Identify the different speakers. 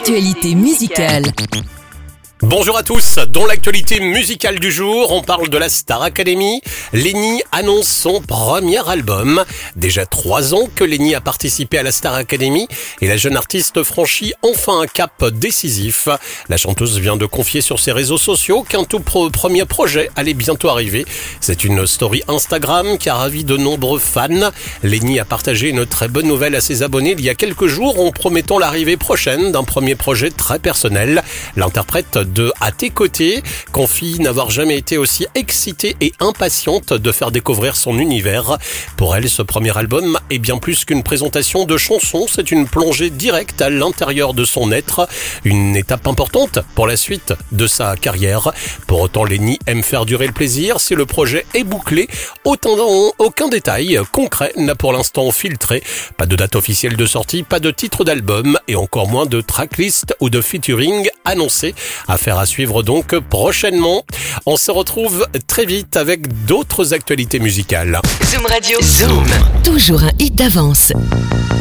Speaker 1: l'actualité musicale.
Speaker 2: Bonjour à tous, dans l'actualité musicale du jour, on parle de la Star Academy. Lenny annonce son premier album. Déjà 3 ans que Lenny a participé à la Star Academy et la jeune artiste franchit enfin un cap décisif. La chanteuse vient de confier sur ses réseaux sociaux qu'un tout premier projet allait bientôt arriver. C'est une story Instagram qui a ravi de nombreux fans. Lenny a partagé une très bonne nouvelle à ses abonnés il y a quelques jours en promettant l'arrivée prochaine d'un premier projet très personnel. L'interprète de À tes côtés confie n'avoir jamais été aussi excitée et impatiente de faire découvrir son univers. Pour elle, ce premier album est bien plus qu'une présentation de chansons, c'est une plongée directe à l'intérieur de son être, une étape importante pour la suite de sa carrière. Pour autant, Lenny aime faire durer le plaisir. Si le projet est bouclé, aucun détail concret n'a pour l'instant filtré. Pas de date officielle de sortie, pas de titre d'album et encore moins de tracklist ou de featuring annoncé. Affaire à suivre donc prochainement. On se retrouve très vite avec d'autres actualités musicales.
Speaker 1: Zoom Radio. Zoom. Toujours un hit d'avance.